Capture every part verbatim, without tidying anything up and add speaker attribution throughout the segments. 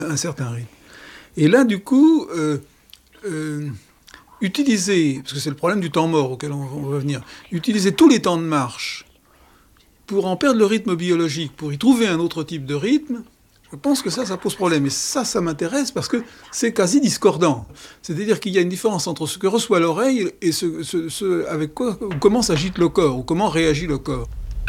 Speaker 1: un certain rythme. Et là, du coup, euh, euh, utiliser, parce que c'est le problème du temps mort auquel on, on va venir, utiliser tous les temps de marche pour en perdre le rythme biologique, pour y trouver un autre type de rythme, je pense que ça, ça pose problème. Et ça, ça m'intéresse parce que c'est quasi discordant. C'est-à-dire qu'il y a une différence entre ce que reçoit l'oreille et ce, ce, ce avec quoi, comment s'agite le corps, ou comment réagit le corps.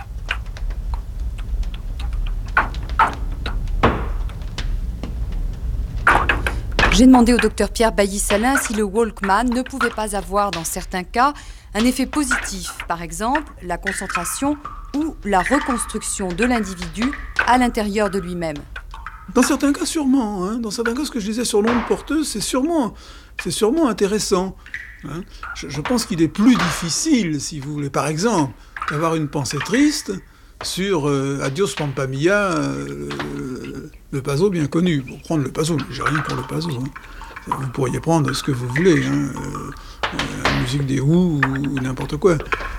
Speaker 2: J'ai demandé au docteur Pierre Bailly-Salin si le Walkman ne pouvait pas avoir, dans certains cas, un effet positif, par exemple la concentration ou la reconstruction de l'individu à l'intérieur de lui-même.
Speaker 1: Dans certains cas, sûrement. Hein. Dans certains cas, ce que je disais sur l'onde porteuse, c'est sûrement, c'est sûrement intéressant. Hein. Je, je pense qu'il est plus difficile, si vous voulez, par exemple, d'avoir une pensée triste sur euh, Adios Pampa Mia, euh, le, le Paso bien connu. Pour prendre le Paso, mais j'ai rien pour le Paso. Hein. Vous pourriez prendre ce que vous voulez, hein, euh, euh, la musique des Who ou, ou n'importe quoi.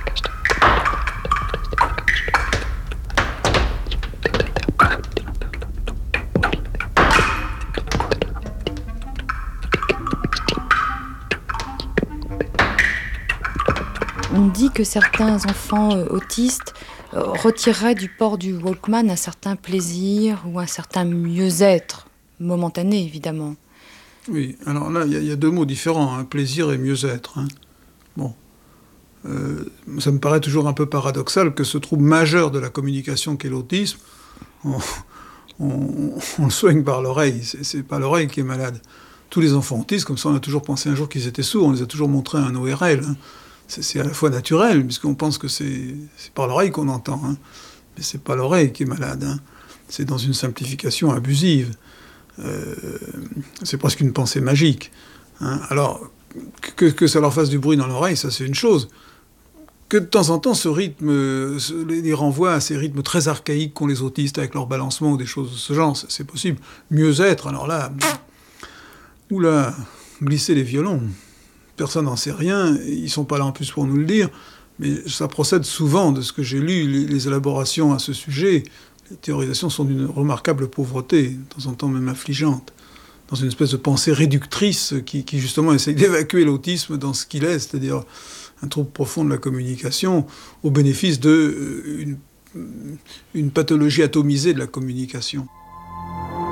Speaker 2: On dit que certains enfants euh, autistes euh, retireraient du port du Walkman un certain plaisir ou un certain mieux-être, momentané évidemment.
Speaker 1: Oui, alors là, il y, y a deux mots différents, hein, plaisir et mieux-être. Hein. Bon. Euh, ça me paraît toujours un peu paradoxal que ce trouble majeur de la communication qu'est l'autisme, on, on, on le soigne par l'oreille. C'est, c'est pas l'oreille qui est malade. Tous les enfants autistes, comme ça, on a toujours pensé un jour qu'ils étaient sourds, on les a toujours montré un O R L. Hein. C'est, c'est à la fois naturel, puisqu'on pense que c'est, c'est par l'oreille qu'on entend. Hein. Mais c'est pas l'oreille qui est malade. Hein. C'est dans une simplification abusive. Euh, c'est presque une pensée magique. Hein. Alors, que, que ça leur fasse du bruit dans l'oreille, ça c'est une chose. Que de temps en temps, ce rythme les renvoie à ces rythmes très archaïques qu'ont les autistes avec leur balancement ou des choses de ce genre, c'est possible. Mieux-être, alors là, oula, glisser les violons. Personne n'en sait rien, ils sont pas là en plus pour nous le dire, mais ça procède souvent de ce que j'ai lu, les, les élaborations à ce sujet. Les théorisations sont d'une remarquable pauvreté, de temps en temps même affligeante, dans une espèce de pensée réductrice qui, qui justement essaye d'évacuer l'autisme dans ce qu'il est, c'est-à-dire un trouble profond de la communication au bénéfice d'une une pathologie atomisée de la communication.